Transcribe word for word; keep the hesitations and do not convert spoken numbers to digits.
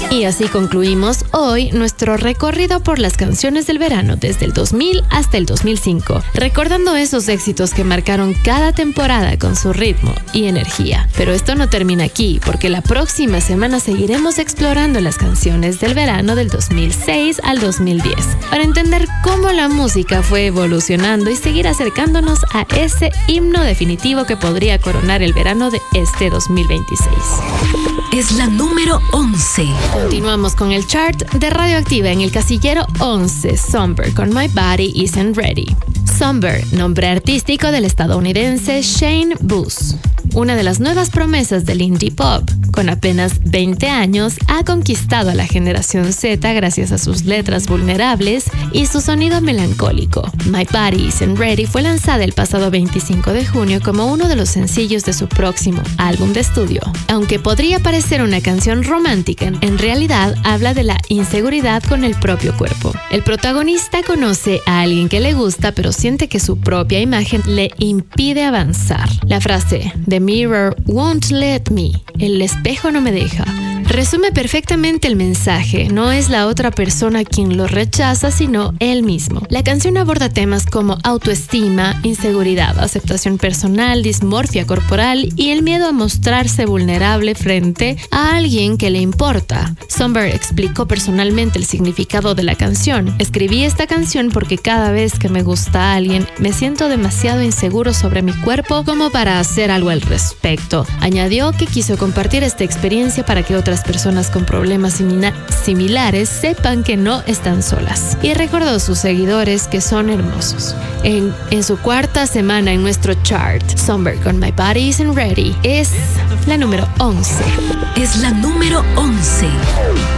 Y así concluimos hoy nuestro recorrido por las canciones del verano desde el dos mil hasta el dos mil cinco, recordando esos éxitos que marcaron cada temporada con su ritmo y energía. Pero esto no termina aquí, porque la próxima semana seguiremos explorando las canciones del verano del dos mil seis al dos mil diez, para entender cómo la música fue evolucionando y seguir acercándonos a ese himno definitivo que podría coronar el verano de este dos mil veintiséis. Es la número once. Continuamos con el chart de Radioactiva en el casillero once, Somber con My Body Isn't Ready. Somber, nombre artístico del estadounidense Shane Booth. Una de las nuevas promesas del indie pop, con apenas veinte años, ha conquistado a la generación Z gracias a sus letras vulnerables y su sonido melancólico. My Body Isn't Ready fue lanzada el pasado veinticinco de junio como uno de los sencillos de su próximo álbum de estudio. Aunque podría parecer una canción romántica, en realidad habla de la inseguridad con el propio cuerpo. El protagonista conoce a alguien que le gusta, pero siente que su propia imagen le impide avanzar. La frase "The mirror won't let me", el espejo no me deja, resume perfectamente el mensaje. No es la otra persona quien lo rechaza, sino él mismo. La canción aborda temas como autoestima, inseguridad, aceptación personal, dismorfia corporal y el miedo a mostrarse vulnerable frente a alguien que le importa. Somber explicó personalmente el significado de la canción. Escribí esta canción porque cada vez que me gusta a alguien me siento demasiado inseguro sobre mi cuerpo como para hacer algo al respecto. Añadió que quiso compartir esta experiencia para que otras personas con problemas simila- similares sepan que no están solas. Y recordó a sus seguidores que son hermosos. En, en su cuarta semana en nuestro chart, Somber con My Body Isn't Ready es la número once. Es la número once.